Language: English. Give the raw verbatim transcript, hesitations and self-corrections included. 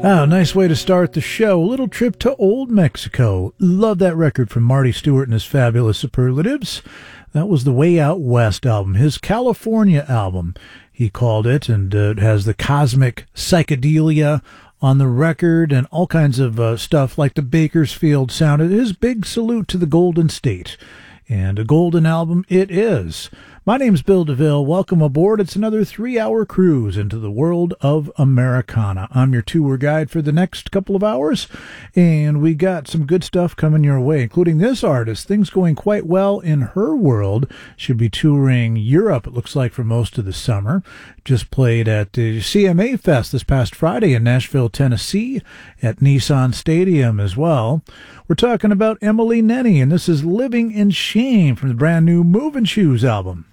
Oh, nice way to start the show. A little trip to Old Mexico. Love that record from Marty Stewart and his fabulous superlatives. That was the Way Out West album, his California album, he called it, and uh, it has the cosmic psychedelia on the record and all kinds of uh, stuff like the Bakersfield sound. It is big salute to the Golden State, and a golden album it is. My name's Bill DeVille. Welcome aboard. It's another three-hour cruise into the world of Americana. I'm your tour guide for the next couple of hours, and we got some good stuff coming your way, including this artist. Things going quite well in her world. She'll be touring Europe, it looks like, for most of the summer. Just played at the C M A Fest this past Friday in Nashville, Tennessee, at Nissan Stadium as well. We're talking about Emily Nenny, and this is Living in Shame from the brand new Movin' Shoes album.